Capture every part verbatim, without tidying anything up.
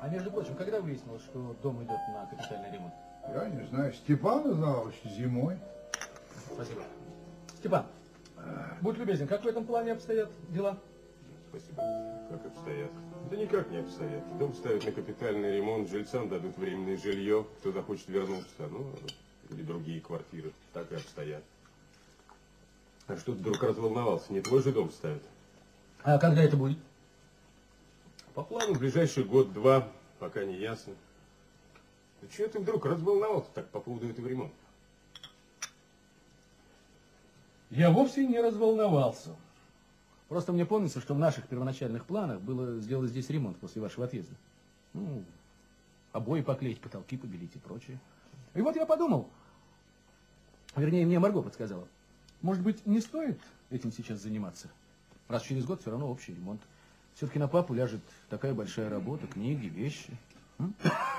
А между прочим, когда выяснилось, что дом идет на капитальный ремонт? Я не знаю. Степан узнал, что зимой. Спасибо. Степан, будь любезен, как в этом плане обстоят дела? Спасибо. Как обстоят? Да никак не обстоят. Дом ставят на капитальный ремонт, жильцам дадут временное жилье, кто захочет вернуться, ну, или другие квартиры. Так и обстоят. А что ты вдруг разволновался? Не твой же дом ставят? А когда это будет? По плану в ближайший год-два, пока не ясно. Ну, чего ты вдруг разволновался так по поводу этого ремонта? Я вовсе не разволновался. Просто мне помнится, что в наших первоначальных планах было сделать здесь ремонт после вашего отъезда. Ну, обои поклеить, потолки побелить и прочее. И вот я подумал, вернее, мне Марго подсказала, может быть, не стоит этим сейчас заниматься, раз через год все равно общий ремонт. Все-таки на папу ляжет такая большая работа, книги, вещи. М?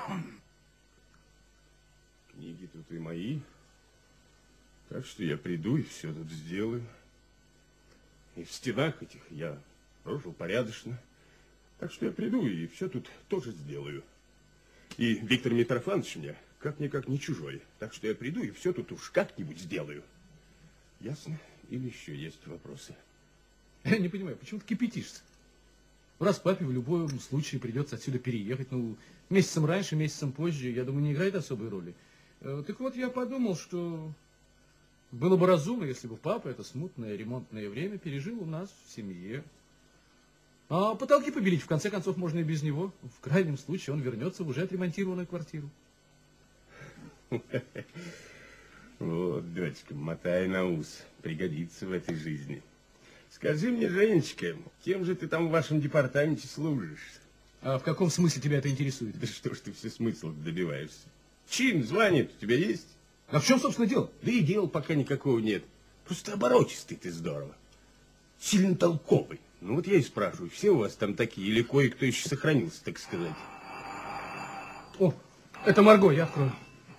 Книги тут и мои. Так что я приду и все тут сделаю. И в стенах этих я прожил порядочно. Так что я приду и все тут тоже сделаю. И Виктор Митрофанович мне как-никак не чужой. Так что я приду и все тут уж как-нибудь сделаю. Ясно? Или еще есть вопросы? Я не понимаю, почему ты кипятишься? Раз папе в любом случае придется отсюда переехать, ну, месяцем раньше, месяцем позже, я думаю, не играет особой роли. Так вот, я подумал, что было бы разумно, если бы папа это смутное ремонтное время пережил у нас в семье. А потолки побелить, в конце концов, можно и без него. В крайнем случае он вернется в уже отремонтированную квартиру. Вот, дочка, мотай на ус. Пригодится в этой жизни. Скажи мне, Женечка, кем же ты там в вашем департаменте служишь? А в каком смысле тебя это интересует? Да что ж ты все смысл добиваешься? Чин, звонит, у тебя есть? А в чем, собственно, дело? Да и дела пока никакого нет. Просто оборотистый ты здорово. Сильно толковый. Ну вот я и спрашиваю, все у вас там такие, или кое-кто еще сохранился, так сказать? О, это Марго, я открою.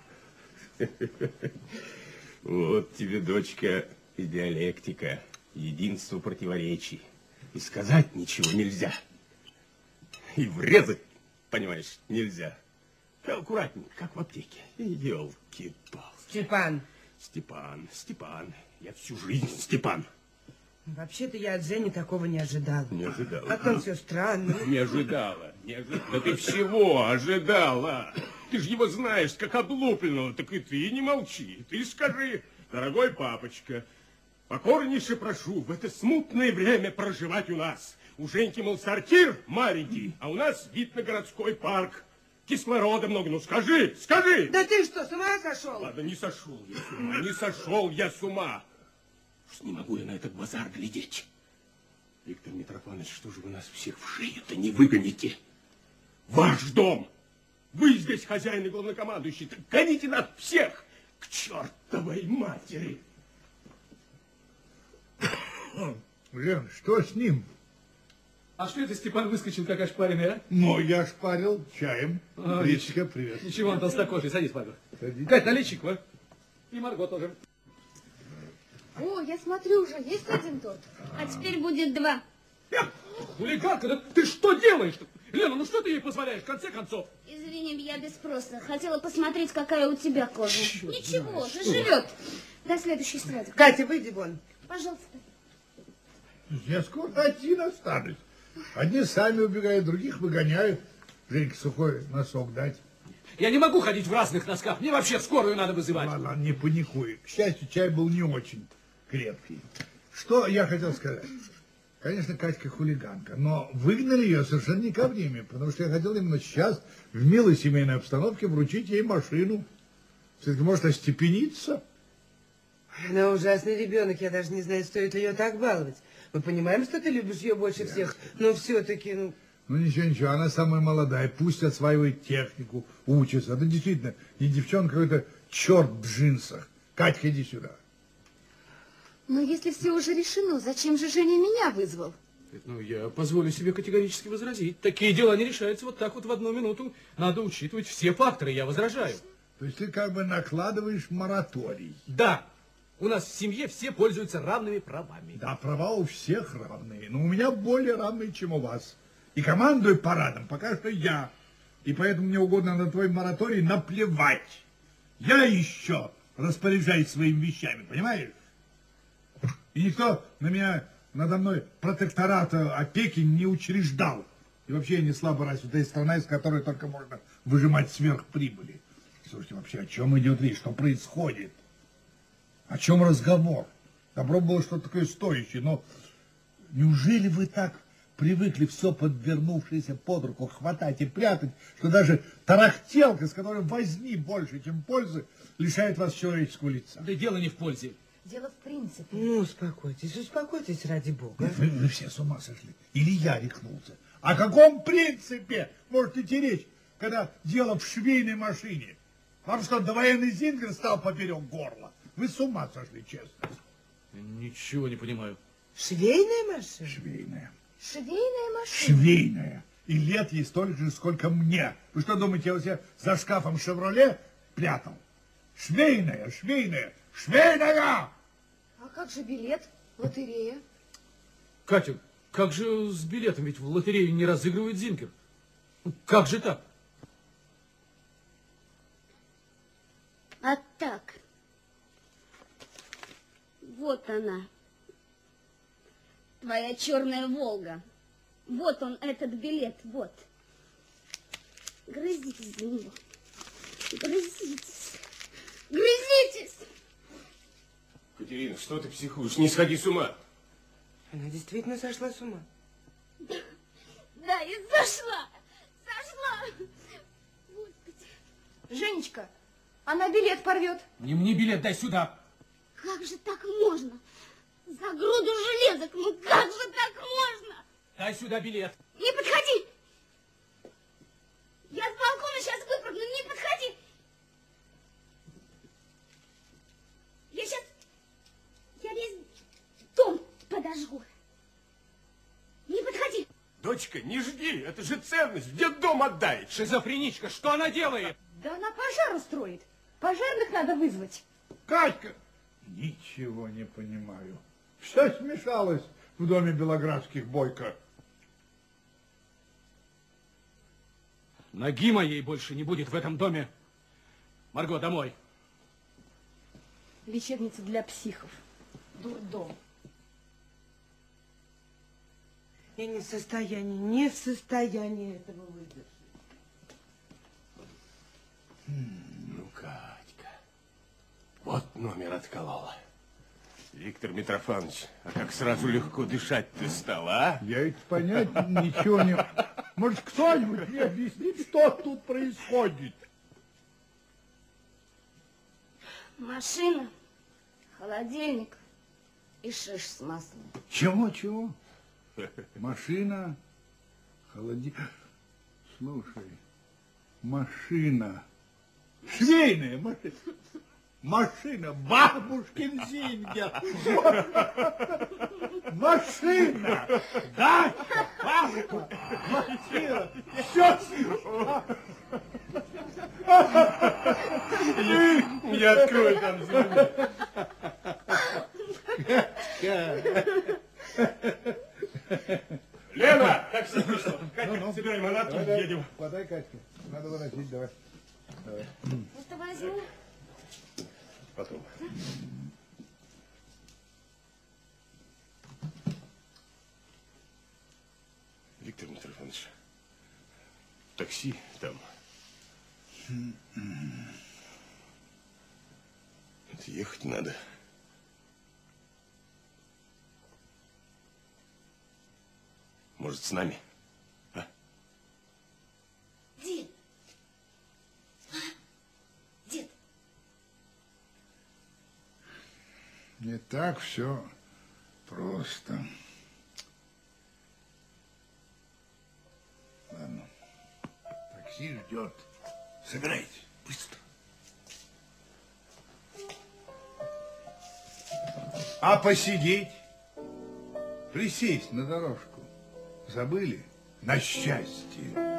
Вот тебе, дочка, и диалектика, единство противоречий. И сказать ничего нельзя. И врезать, понимаешь, нельзя. Аккуратненько, как в аптеке. Ёлки-палки. Степан. Степан, Степан. Я всю жизнь Степан. Вообще-то я от Жени такого не ожидала. Не ожидала. А там все странно. Не ожидала, не ожидала. Да ты всего ожидала. Ты же его знаешь, как облупленного. Так и ты не молчи. Ты скажи, дорогой папочка, покорнейше прошу в это смутное время проживать у нас. У Женьки, мол, сортир маленький, а у нас вид на городской парк. Кислорода много. Ну скажи, скажи. Да ты что, с ума сошел? Ладно, не сошел я с ума, не сошел я с ума. Что не могу я на этот базар глядеть. Виктор Митрофанович, что же вы нас всех в шею-то не выгоните? Ваш дом. Вы здесь хозяин и главнокомандующий. Так гоните нас всех к чертовой матери. Лен, что с ним? А что это Степан выскочил, как ошпаренный, а? Ну, я шпарил чаем. А, Речка, привет. Ничего, он толстокожий. Садись, Марго. Садись. Кать, налей чайку, а? И Марго тоже. О, я смотрю, уже есть один торт. А теперь будет два. Хулиганка, да ты что делаешь-то? Лена, ну что ты ей позволяешь, в конце концов? Извини, я без спроса. Хотела посмотреть, какая у тебя кожа. Черт Ничего, знает, заживет. До следующей сладкой. Катя, выйди вон. Пожалуйста. Я скоро один останусь. Одни сами убегают, других выгоняют. Женьке сухой носок дать. Я не могу ходить в разных носках. Мне вообще скорую надо вызывать. Ладно, ладно, не паникуй. К счастью, чай был не очень крепкий. Что я хотел сказать? Конечно, Катька хулиганка, но выгнали ее совершенно не ко мне, потому что я хотел именно сейчас, в милой семейной обстановке, вручить ей машину. Все-таки может остепениться. Она ужасный ребенок, я даже не знаю, стоит ли ее так баловать. Мы понимаем, что ты любишь ее больше всех, но все-таки, ну... Ну ничего, ничего, она самая молодая, пусть осваивает технику, учится. Это действительно не девчонка, какой-то черт в джинсах. Катька, иди сюда. Но если все уже решено, зачем же Женя меня вызвал? Ну, я позволю себе категорически возразить. Такие дела не решаются вот так вот в одну минуту. Надо учитывать все факторы, я возражаю. То есть ты как бы накладываешь мораторий. Да, у нас в семье все пользуются равными правами. Да, права у всех равные, но у меня более равные, чем у вас. И командую парадом пока что я. И поэтому мне угодно на твой мораторий наплевать. Я еще распоряжаюсь своими вещами, понимаешь? И никто на меня, надо мной протектората опеки не учреждал. И вообще я не слабо развитая страна, из которой только можно выжимать сверхприбыли. Слушайте, вообще, о чем идет речь? Что происходит? О чем разговор? Добро было что-то такое стоящее, но неужели вы так привыкли все подвернувшееся под руку хватать и прятать, что даже тарахтелка, с которой возни больше, чем пользы, лишает вас человеческого лица? Да дело не в пользе. Дело в принципе. Ну, успокойтесь, успокойтесь, ради бога. Вы, вы все с ума сошли. Или я рехнулся. О каком принципе может идти речь, когда дело в швейной машине? Вам что, довоенный Зингер стал поперек горла? Вы с ума сошли, честно. Ничего не понимаю. Швейная машина? Швейная. Швейная машина. Швейная. И лет ей столько же, сколько мне. Вы что думаете, я у себя за шкафом «Шевроле» прятал? Швейная, швейная, швейная! А как же билет? Лотерея? Катя, как же с билетом? Ведь в лотерею не разыгрывает Зинкер. Как же так? А так. Вот она. Твоя черная Волга. Вот он, этот билет, вот. Грызитесь за него. Грызитесь. Грызитесь! Катерина, что ты психуешь? Не сходи с ума. Она действительно сошла с ума. Да, и сошла. Сошла. Господи. Женечка, она билет порвет. Не мне билет, дай сюда. Как же так можно? За груду железок, ну как же так можно? Дай сюда билет. Не подходи! Я с балкона сейчас выпрыгну, не подходи! Я сейчас... Я весь дом подожгу. Не подходи! Дочка, не жди, это же ценность, в детдом отдай. Шизофреничка, что она делает? Да она пожар устроит. Пожарных надо вызвать. Катька! Ничего не понимаю. Все смешалось в доме Белоградских Бойко. Ноги моей больше не будет в этом доме. Марго, домой. Лечебница для психов. Дурдом. Я не в состоянии, не в состоянии этого выдержать. Ну, Катька, вот номер отколола. Виктор Митрофанович, а как сразу легко дышать ты стал, а? Я ведь понять ничего не... Может, кто-нибудь мне объяснит, что тут происходит? Машина, холодильник и шиш с маслом. Чего, чего? Машина, холодильник... Слушай, машина, швейная машина. Машина, бабушкин Зингер. Машина, дача, папа, квартира, все. Не открой там землю. Лена, такси вышло. Катя, собирай манату, едем. Хватай, Катька, надо выносить, давай. Давай. Это возьму. Потом. Виктор Митрофанович, такси там. Это ехать надо. Может, с нами? А? Дед. А? Дед. Не так все просто. Ладно. Такси ждет. Собирайтесь, быстро. А посидеть? Присесть на дорожку. Забыли? На счастье.